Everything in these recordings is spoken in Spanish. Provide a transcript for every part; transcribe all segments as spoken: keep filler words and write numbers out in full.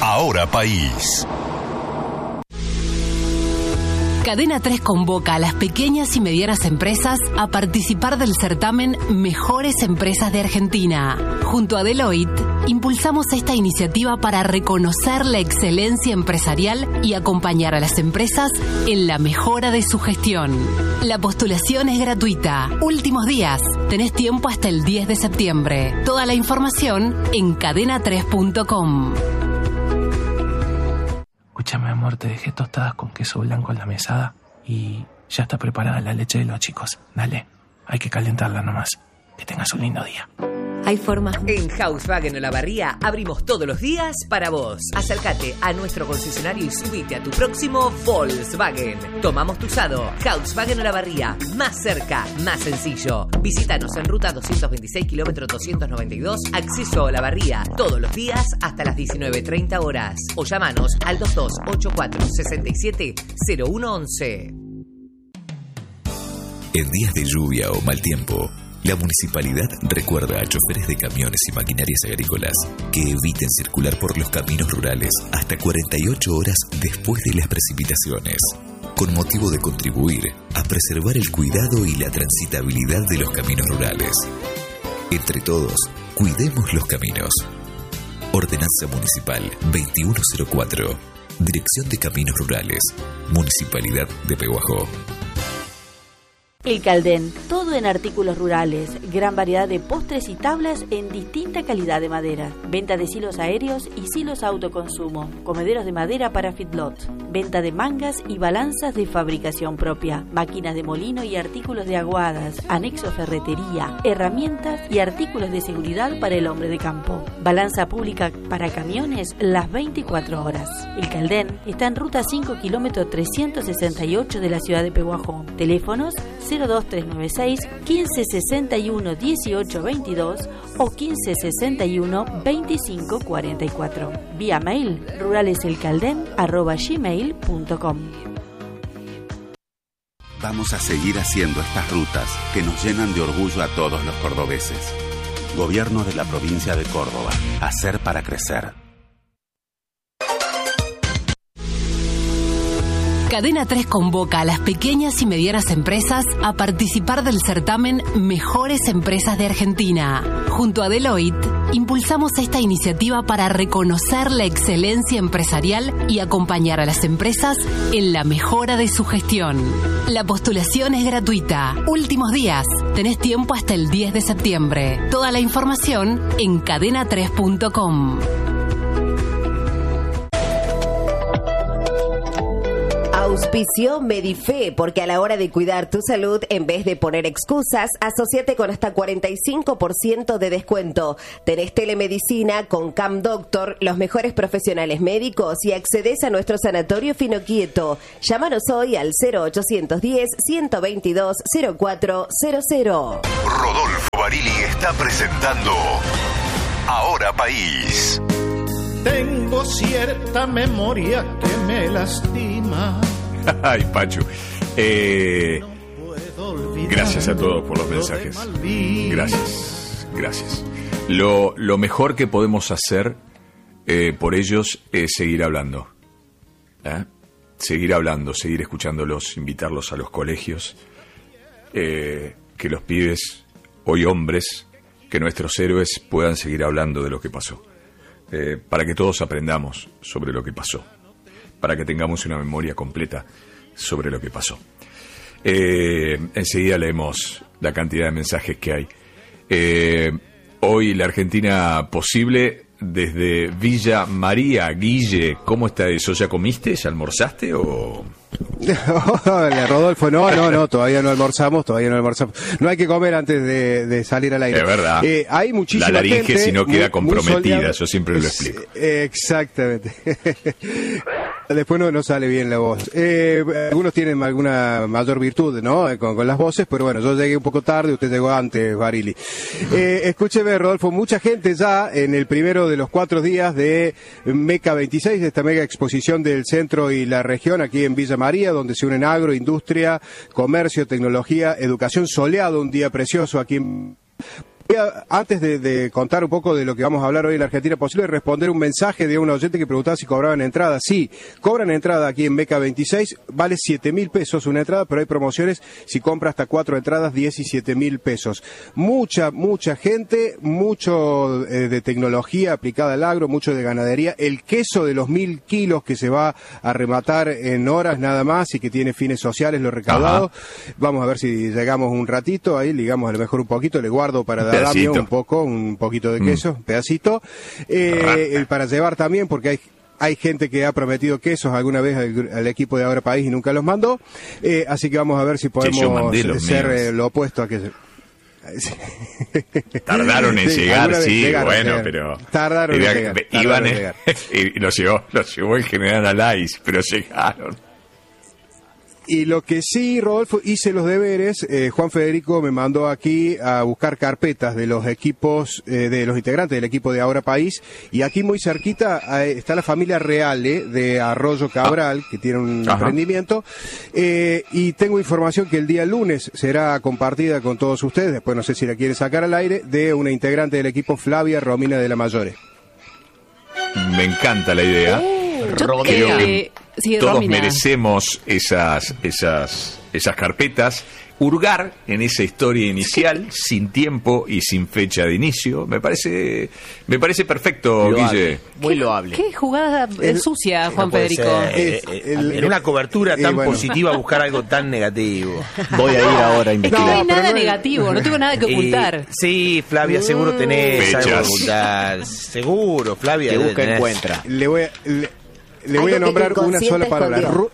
Ahora País. Cadena tres convoca a las pequeñas y medianas empresas a participar del certamen Mejores Empresas de Argentina. Junto a Deloitte, impulsamos esta iniciativa para reconocer la excelencia empresarial y acompañar a las empresas en la mejora de su gestión. La postulación es gratuita. Últimos días. Tenés tiempo hasta el diez de septiembre. Toda la información en cadena tres punto com. Escúchame, amor, te dejé tostadas con queso blanco en la mesada y ya está preparada la leche de los chicos. Dale, hay que calentarla nomás. Que tengas un lindo día. Hay formas. En Volkswagen Olavarría abrimos todos los días para vos. Acércate a nuestro concesionario y subite a tu próximo Volkswagen. Tomamos tu usado. Volkswagen Olavarría. Más cerca, más sencillo. Visítanos en ruta doscientos veintiséis, kilómetro doscientos noventa y dos, acceso a Olavarría. Todos los días hasta las diecinueve treinta horas. O llamanos al dos dos ocho cuatro seis siete cero uno once. En días de lluvia o mal tiempo, la municipalidad recuerda a choferes de camiones y maquinarias agrícolas que eviten circular por los caminos rurales hasta cuarenta y ocho horas después de las precipitaciones, con motivo de contribuir a preservar el cuidado y la transitabilidad de los caminos rurales. Entre todos, cuidemos los caminos. Ordenanza Municipal veintiuno cero cuatro, Dirección de Caminos Rurales, Municipalidad de Pehuajó. El Caldén, todo en artículos rurales, gran variedad de postres y tablas en distinta calidad de madera, venta de silos aéreos y silos autoconsumo, comederos de madera para feedlot, venta de mangas y balanzas de fabricación propia, máquinas de molino y artículos de aguadas, anexo ferretería, herramientas y artículos de seguridad para el hombre de campo, balanza pública para camiones las veinticuatro horas. El Caldén está en ruta cinco, kilómetro trescientos sesenta y ocho de la ciudad de Pehuajó. Teléfonos cero dos tres nueve seis, quince sesenta y uno, dieciocho veintidós o quince sesenta y uno, veinticinco cuarenta y cuatro. Vía mail ruraleselcalden arroba gmail punto com. Vamos a seguir haciendo estas rutas que nos llenan de orgullo a todos los cordobeses. Gobierno de la provincia de Córdoba. Hacer para crecer. Cadena tres convoca a las pequeñas y medianas empresas a participar del certamen Mejores Empresas de Argentina. Junto a Deloitte, impulsamos esta iniciativa para reconocer la excelencia empresarial y acompañar a las empresas en la mejora de su gestión. La postulación es gratuita. Últimos días. Tenés tiempo hasta el diez de septiembre. Toda la información en cadena tres punto com. Auspició Medife, porque a la hora de cuidar tu salud, en vez de poner excusas, asociate con hasta cuarenta y cinco por ciento de descuento. Tenés telemedicina con Cam Doctor, los mejores profesionales médicos y accedes a nuestro sanatorio Finoquieto. Llámanos hoy al cero ochocientos diez, ciento veintidós, cero cuatro cero cero. Rodolfo Barili está presentando Ahora País. Tengo cierta memoria que me lastima. Ay, Pachu. Eh, gracias a todos por los mensajes. Gracias, gracias. Lo, lo mejor que podemos hacer eh, por ellos es seguir hablando. ¿Eh? Seguir hablando, seguir escuchándolos, invitarlos a los colegios. Eh, que los pibes, hoy hombres, que nuestros héroes puedan seguir hablando de lo que pasó. Eh, para que todos aprendamos sobre lo que pasó, para que tengamos una memoria completa sobre lo que pasó. Eh, enseguida leemos la cantidad de mensajes que hay. Eh, hoy la Argentina posible desde Villa María. Guille, ¿cómo está eso? ¿Ya comiste? ¿Ya almorzaste? ¿O...? Hola, Rodolfo, no, no, no, todavía no almorzamos, todavía no almorzamos. No hay que comer antes de, de salir al aire. Es verdad. Eh, hay muchísima La laringe gente, si no queda muy, comprometida, muy yo siempre lo explico. Exactamente. Después no, no sale bien la voz. Eh, algunos tienen alguna mayor virtud, ¿no? Con, con las voces, pero bueno, yo llegué un poco tarde, usted llegó antes, Barili. Eh, escúcheme, Rodolfo, mucha gente ya en el primero de los cuatro días de Meca veintiséis, esta mega exposición del centro y la región aquí en Villa María, donde se unen agro, industria, comercio, tecnología, educación, soleado, un día precioso aquí en... Antes de, de contar un poco de lo que vamos a hablar hoy en la Argentina Posible, responder un mensaje de un oyente que preguntaba si cobraban entrada. Sí, cobran entrada aquí en Meca veintiséis, vale siete mil pesos una entrada, pero hay promociones si compra hasta cuatro entradas, diecisiete mil pesos. Mucha, mucha gente, mucho eh, de tecnología aplicada al agro, mucho de ganadería. El queso de los mil kilos que se va a rematar en horas nada más y que tiene fines sociales, lo recaudado. Ajá. Vamos a ver si llegamos un ratito, ahí ligamos a lo mejor un poquito, le guardo para dar un poco, un poquito de queso, mm. pedacito, eh, para llevar también, porque hay hay gente que ha prometido quesos alguna vez al, al equipo de Ahora País y nunca los mandó, eh, así que vamos a ver si podemos ser eh, lo opuesto a que... Sí. Tardaron en sí, llegar, sí, llegaron, bueno, llegaron. pero... Tardaron en llegar. Iban en, llegar. Y los llevó, los llevó el general Alais, pero llegaron. Y lo que sí, Rodolfo, hice los deberes, eh, Juan Federico me mandó aquí a buscar carpetas de los equipos, eh, de los integrantes del equipo de Ahora País, y aquí muy cerquita eh, está la familia Reale de Arroyo Cabral, que tiene un Ajá. emprendimiento, eh, y tengo información que el día lunes será compartida con todos ustedes, después no sé si la quieren sacar al aire, de una integrante del equipo, Flavia Romina de la Mayore. Me encanta la idea. Yo creo que sí, todos Romina. merecemos esas, esas, esas carpetas. Hurgar en esa historia inicial, sin tiempo y sin fecha de inicio, me parece, me parece perfecto, loable, Guille. Muy loable. Qué jugada el, sucia, Juan no Federico. Eh, eh, el, en una cobertura tan bueno. positiva buscar algo tan negativo. Voy a ir ahora a investigar. No hay nada no negativo, no tengo nada que ocultar. Eh, sí, Flavia, seguro tenés Fechas. algo que ocultar. Seguro, Flavia. Que busca, tenés. encuentra. Le voy a, le, le voy a nombrar una sola palabra. Ru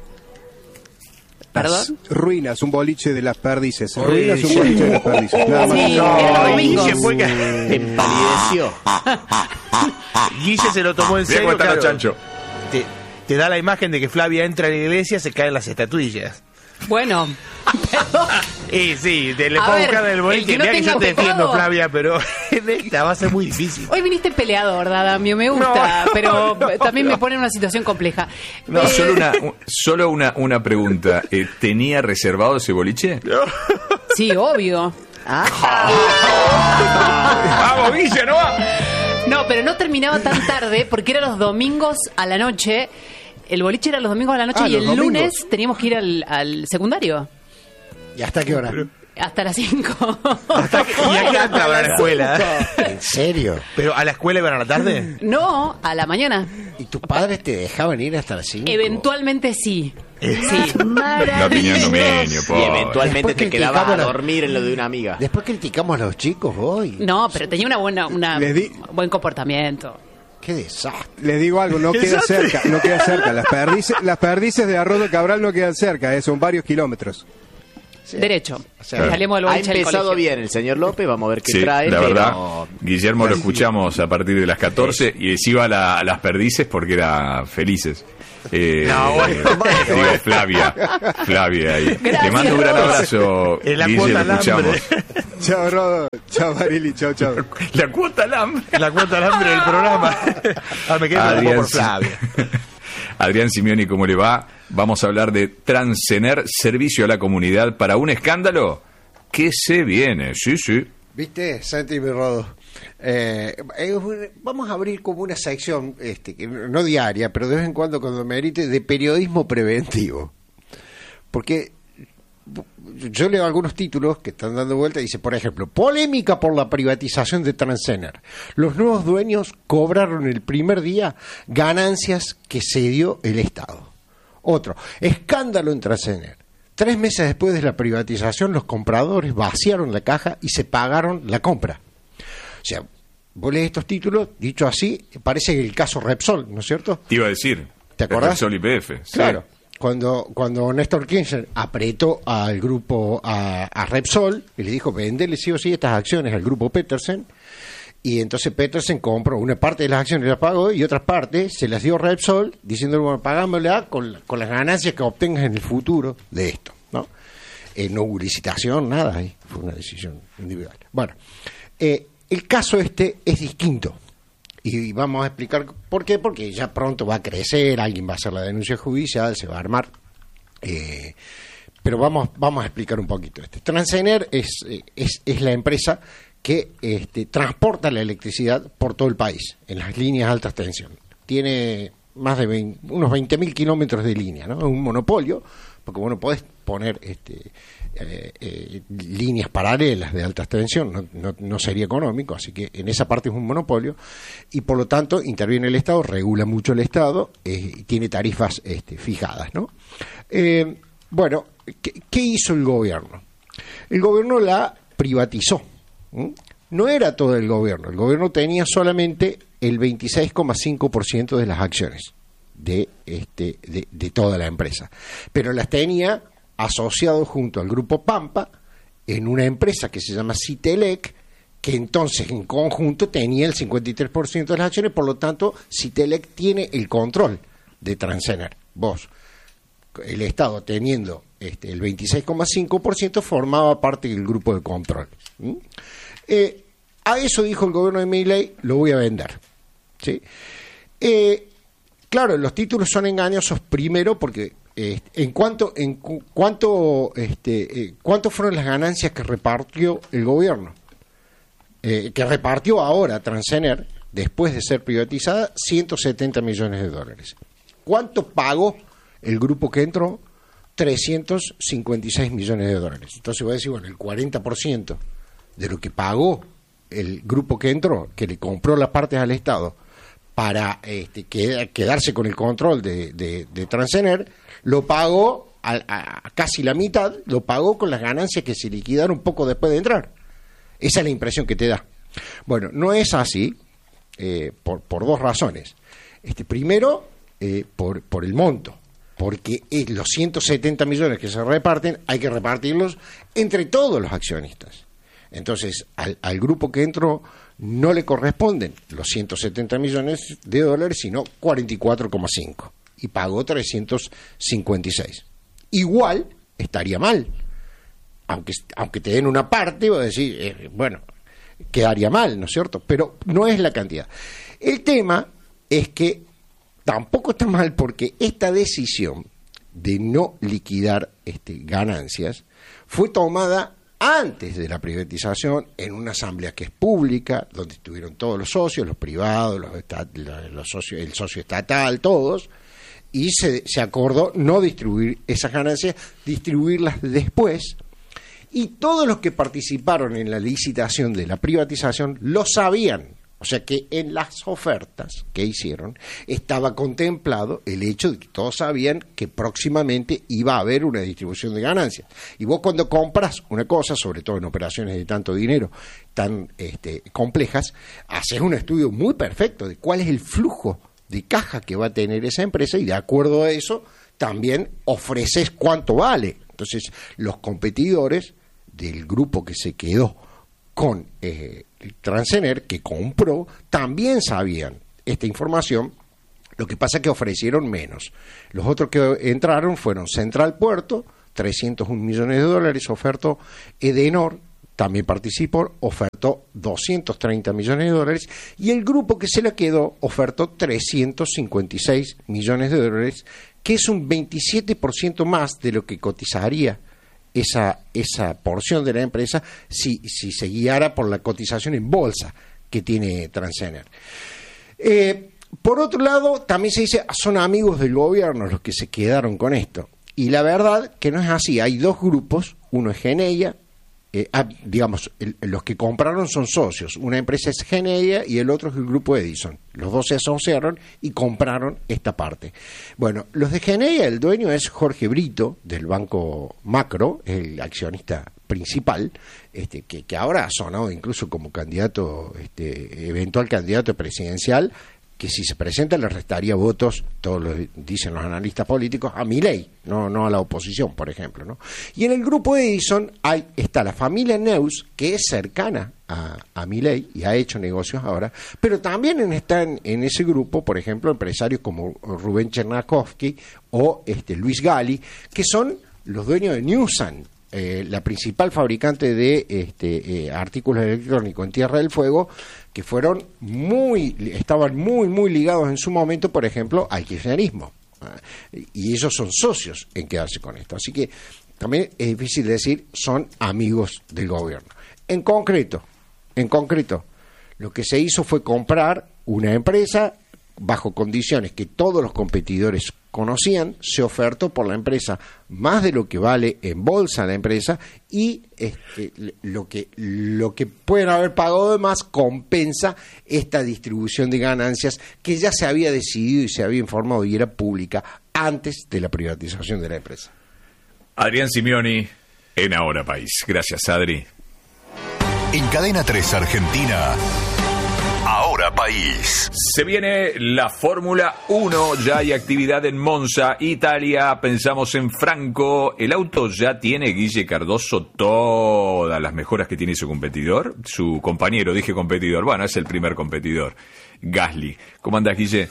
¿Perdón? Ruinas, un boliche de las Perdices. Ruinas, un boliche de las Perdices. Nada más. Sí, no, Guille fue que empalideció. Guille se lo tomó en serio. Claro, chancho. Te, te da la imagen de que Flavia entra en la iglesia, se caen las estatuillas. Bueno, perdón. Y sí, te le puedo buscar el boliche. Mira que yo te defiendo, Flavia, pero en esta va a ser muy difícil. Hoy viniste peleador, Dadamio, me gusta, no, pero no, también no. me pone en una situación compleja. No, eh... solo una, solo una, una pregunta. Eh, ¿Tenía reservado ese boliche? No. Sí, obvio. Ah. Vamos, Guille, ¿no? No, pero no terminaba tan tarde porque eran los domingos a la noche. El boliche era los domingos a la noche ah, y el domingos. lunes teníamos que ir al, al secundario. ¿Y hasta qué hora? Pero, hasta las cinco. Hasta que, ¿Y a qué entraba a la escuela? ¿En serio? ¿Pero a la escuela iban a la tarde? No, a la mañana. ¿Y tus padres te dejaban ir hasta las cinco? Eventualmente sí. Sí. No tenían dominio, pobre. Y eventualmente te quedabas a dormir en lo de una amiga. Después criticamos a los chicos hoy. No, pero tenía una buena, una di... buen comportamiento. Qué desastre. Les digo algo, no queda cerca, no queda cerca. Las perdices, las perdices de Arroyo Cabral no quedan cerca, eh, son varios kilómetros. Sí. Derecho. O sea, salimos del ha empezado bien el señor López, vamos a ver qué sí, trae. La pero... verdad, Guillermo lo escuchamos a partir de las catorce y se iba a, la, a las perdices porque era felices. Eh, no, bueno, eh, digo, Flavia, Flavia ahí. Gracias. Te mando un gran abrazo, Guille, lo escuchamos. Chao, Rodo. Chao, Marili. Chao, chao. La cuota al hambre. La cuota al hambre del programa. Ahora me quedo Adrián, por Flavia. Adrián Simeoni, ¿cómo le va? Vamos a hablar de Transener, servicio a la comunidad para un escándalo que se viene. Sí, sí. ¿Viste, Santi y Rodo? Eh, eh, vamos a abrir como una sección, este, que no diaria, pero de vez en cuando cuando merite, de periodismo preventivo. Porque yo leo algunos títulos que están dando vuelta y dice, por ejemplo, polémica por la privatización de Transener. Los nuevos dueños cobraron el primer día ganancias que se dio el Estado. Otro, escándalo en Transener. Tres meses después de la privatización, los compradores vaciaron la caja y se pagaron la compra. O sea, vos lees estos títulos, dicho así, parece que el caso Repsol, ¿no es cierto? Te iba a decir. ¿Te acordás? Repsol y P F. Claro. Sí. Cuando, cuando Néstor Kirchner apretó al grupo, a, a Repsol, y le dijo, vendele sí o sí estas acciones al grupo Petersen, y entonces Petersen compró una parte de las acciones, las pagó, y otra parte se las dio Repsol, diciendo, bueno, pagámosla con, con las ganancias que obtengas en el futuro de esto, ¿no? Eh, no hubo licitación, nada ahí, fue una decisión individual. Bueno, eh, el caso este es distinto. Y vamos a explicar por qué, porque ya pronto va a crecer, alguien va a hacer la denuncia judicial, se va a armar. Eh, pero vamos, vamos a explicar un poquito este. Transener es, es, es la empresa que este, transporta la electricidad por todo el país, en las líneas de alta tensión. Tiene más de veinte, unos veinte mil kilómetros de línea, ¿no? Es un monopolio, porque bueno, podés poner este, eh, eh, líneas paralelas de alta tensión, no, no, no sería económico, así que en esa parte es un monopolio, y por lo tanto interviene el Estado, regula mucho el Estado, eh, y tiene tarifas este, fijadas, ¿no? Eh, bueno, ¿qué, ¿qué hizo el gobierno? El gobierno la privatizó. ¿Mm? No era todo el gobierno, el gobierno tenía solamente el veintiséis coma cinco por ciento de las acciones de, este, de, de toda la empresa, pero las tenía asociado junto al grupo Pampa en una empresa que se llama Citelec, que entonces en conjunto tenía el cincuenta y tres por ciento de las acciones, por lo tanto Citelec tiene el control de Transener. Vos, el Estado teniendo este, el veintiséis coma cinco por ciento, formaba parte del grupo de control. ¿Mm? Eh, a eso dijo el gobierno de Milei, lo voy a vender. ¿Sí? Eh, claro, los títulos son engañosos primero porque eh, en cuanto en cu cuánto este eh, cuánto fueron las ganancias que repartió el gobierno, eh, que repartió ahora Transener después de ser privatizada, ciento setenta millones de dólares. ¿Cuánto pagó el grupo que entró? trescientos cincuenta y seis millones de dólares. Entonces voy a decir, bueno, el cuarenta por ciento de lo que pagó el grupo que entró, que le compró las partes al Estado para este, que, quedarse con el control de, de, de Transener, lo pagó a, a, a casi la mitad, lo pagó con las ganancias que se liquidaron poco después de entrar. Esa es la impresión que te da. Bueno, no es así, eh, por, por dos razones. Este, primero, eh, por, por el monto, porque eh, los ciento setenta millones que se reparten hay que repartirlos entre todos los accionistas. Entonces, al, al grupo que entró no le corresponden los ciento setenta millones de dólares, sino cuarenta y cuatro coma cinco. Y pagó trescientos cincuenta y seis. Igual estaría mal. Aunque, aunque te den una parte, voy a decir, eh, bueno, quedaría mal, ¿no es cierto? Pero no es la cantidad. El tema es que tampoco está mal porque esta decisión de no liquidar este, ganancias fue tomada antes de la privatización, en una asamblea que es pública, donde estuvieron todos los socios, los privados, los, los, los socios, el socio estatal, todos, y se, se acordó no distribuir esas ganancias, distribuirlas después, y todos los que participaron en la licitación de la privatización lo sabían. O sea que en las ofertas que hicieron estaba contemplado el hecho de que todos sabían que próximamente iba a haber una distribución de ganancias. Y vos cuando compras una cosa, sobre todo en operaciones de tanto dinero, tan este, complejas, haces un estudio muy perfecto de cuál es el flujo de caja que va a tener esa empresa y de acuerdo a eso también ofreces cuánto vale. Entonces los competidores del grupo que se quedó con eh, Transener, que compró, también sabían esta información, lo que pasa es que ofrecieron menos. Los otros que entraron fueron Central Puerto, trescientos un millones de dólares, ofertó Edenor, también participó, ofertó doscientos treinta millones de dólares, y el grupo que se la quedó ofertó trescientos cincuenta y seis millones de dólares, que es un veintisiete por ciento más de lo que cotizaría esa esa porción de la empresa si, si se guiara por la cotización en bolsa que tiene Transener. Eh, por otro lado, también se dice, son amigos del gobierno los que se quedaron con esto. Y la verdad que no es así. Hay dos grupos, uno es Geneia, eh, ah, digamos, el, los que compraron son socios. Una empresa es Geneia y el otro es el grupo Edison. Los dos se asociaron y compraron esta parte. Bueno, los de Geneia, el dueño es Jorge Brito, del Banco Macro, el accionista principal, este, que, que ahora ha sonado incluso como candidato, este, eventual candidato presidencial, que si se presenta le restaría votos, todos lo dicen los analistas políticos, a Milei, no, no a la oposición, por ejemplo, ¿no? Y en el grupo Edison hay, está la familia Neus, que es cercana a, a Milei y ha hecho negocios ahora, pero también están en ese grupo, por ejemplo, empresarios como Rubén Chernakovsky o este, Luis Gali, que son los dueños de Newsan, eh, la principal fabricante de este, eh, artículos electrónicos en Tierra del Fuego, que fueron muy, estaban muy, muy ligados en su momento, por ejemplo, al kirchnerismo. Y ellos son socios en quedarse con esto. Así que también es difícil decir, son amigos del gobierno. En concreto, En concreto, lo que se hizo fue comprar una empresa bajo condiciones que todos los competidores conocían, se ofertó por la empresa más de lo que vale en bolsa la empresa y este, lo que lo que pueden haber pagado de más compensa esta distribución de ganancias que ya se había decidido y se había informado y era pública antes de la privatización de la empresa. Adrián Simioni en Ahora País. Gracias, Adri. En Cadena tres Argentina, Ahora País. Se viene la Fórmula uno, ya hay actividad en Monza, Italia, pensamos en Franco. El auto ya tiene, Guille Cardoso, todas las mejoras que tiene su competidor, su compañero, dije competidor, bueno, es el primer competidor, Gasly. ¿Cómo andás, Guille?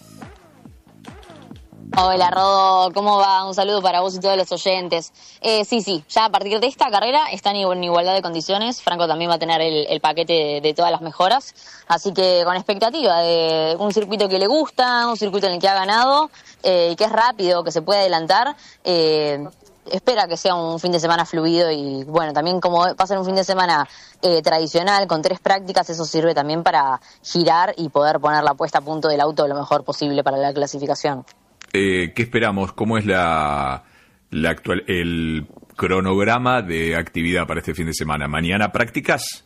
Hola, Rodo, ¿cómo va? Un saludo para vos y todos los oyentes. Eh, sí, sí, ya a partir de esta carrera están en igualdad de condiciones. Franco también va a tener el, el paquete de, de todas las mejoras. Así que con expectativa de un circuito que le gusta, un circuito en el que ha ganado, eh, que es rápido, que se puede adelantar. Eh, espera que sea un fin de semana fluido y, bueno, también como va a ser un fin de semana eh, tradicional, con tres prácticas, eso sirve también para girar y poder poner la puesta a punto del auto lo mejor posible para la clasificación. Eh, ¿Qué esperamos? ¿Cómo es la, la actual, el cronograma de actividad para este fin de semana? ¿Mañana prácticas?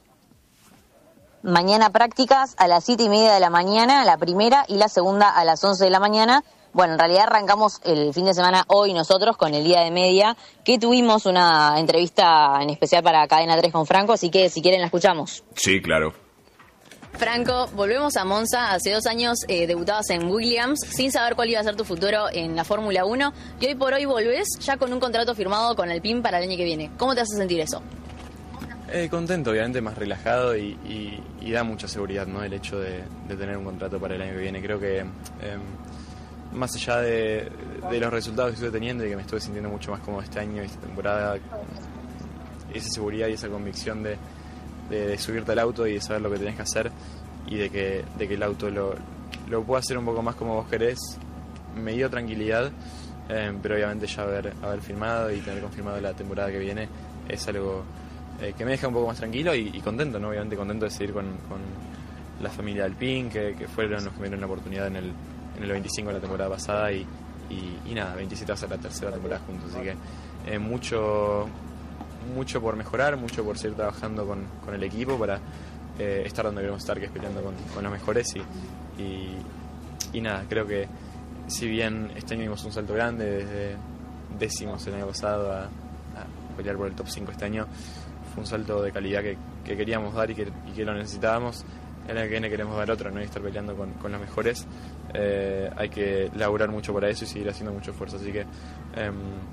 Mañana prácticas a las siete y media de la mañana, la primera, y la segunda a las once de la mañana. Bueno, en realidad arrancamos el fin de semana hoy nosotros con el día de media, que tuvimos una entrevista en especial para Cadena tres con Franco, así que si quieren la escuchamos. Sí, claro. Franco, volvemos a Monza. Hace dos años eh, debutabas en Williams sin saber cuál iba a ser tu futuro en la Fórmula uno y hoy por hoy volvés ya con un contrato firmado con Alpine para el año que viene. ¿Cómo te hace sentir eso? Eh, contento, obviamente más relajado y, y, y da mucha seguridad, ¿no? El hecho de, de tener un contrato para el año que viene. Creo que eh, más allá de, de los resultados que estuve teniendo y que me estuve sintiendo mucho más cómodo este año y esta temporada, esa seguridad y esa convicción de De, de subirte al auto y de saber lo que tenés que hacer y de que, de que el auto lo, lo pueda hacer un poco más como vos querés, me dio tranquilidad, eh, pero obviamente ya haber, haber firmado y tener confirmado la temporada que viene es algo eh, que me deja un poco más tranquilo y, y contento, ¿no? Obviamente contento de seguir con, con la familia Alpine, que, que fueron los que me dieron la oportunidad en el, en el veinticinco de la temporada pasada y, y, y nada, veintisiete va a ser la tercera temporada juntos, así que eh, mucho... mucho por mejorar, mucho por seguir trabajando con, con el equipo para eh, estar donde queremos estar, que es peleando con, con los mejores y, y, y nada, creo que si bien este año dimos un salto grande desde décimos el año pasado a, a pelear por el top cinco este año, fue un salto de calidad que, que queríamos dar y que, y que lo necesitábamos. El año que viene queremos dar otro, no hay que estar peleando con, con los mejores, eh, hay que laburar mucho para eso y seguir haciendo mucho esfuerzo, así que eh,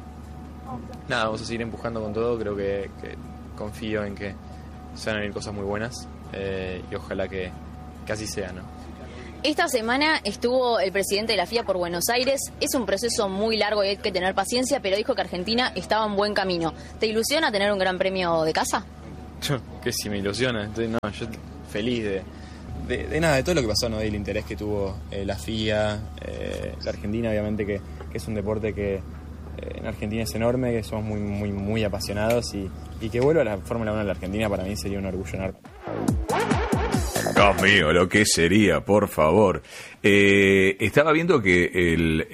nada, vamos a seguir empujando con todo. Creo que, que confío en que se van a venir cosas muy buenas eh, y ojalá que, que así sea, ¿no? Esta semana estuvo el presidente de la F I A por Buenos Aires. Es un proceso muy largo y hay que tener paciencia, pero dijo que Argentina estaba en buen camino. ¿Te ilusiona tener un gran premio de casa? Yo, que si me ilusiona, estoy, no, yo feliz de, de, de nada, de todo lo que pasó, ¿no? Del interés que tuvo eh, la F I A, eh, la Argentina, obviamente que, que es un deporte que en Argentina es enorme, que somos muy muy muy apasionados y, y que vuelva a la Fórmula uno en la Argentina para mí sería un orgullo enorme. Dios mío, lo que sería, por favor. Eh, estaba viendo que el